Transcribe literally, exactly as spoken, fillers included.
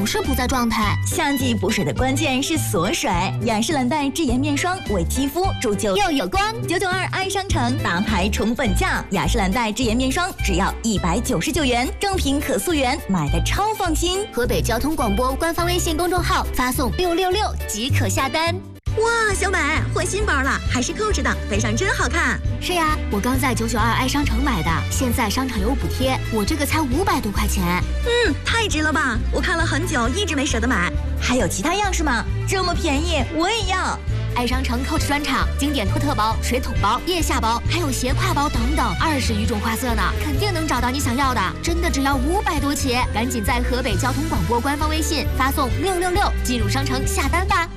总是不在状态。 夏季补水的关键是锁水，雅诗兰黛智颜面霜为肌肤铸就又有光。 九九二 i 商城大牌宠粉价，雅诗兰黛智颜面霜只要一百九十九元，正品可溯源，买的超放心。 河北交通广播官方微信公众号发送六六六即可下单。 哇，小美换新包了，还是 Coach 的，背上真好看。 是呀，我刚在九九二 i 商城买的，现在商场有补贴，我这个才五百多块钱。 嗯，太值了吧！我看了很久，一直没舍得买。还有其他样式吗？这么便宜，我也要。 爱商城 Coach 专场经典托特包、水桶包、腋下包，还有斜挎包等等，二十余种花色呢，肯定能找到你想要的。真的只要五百多起，赶紧在河北交通广播官方微信发送六六六进入商城下单吧。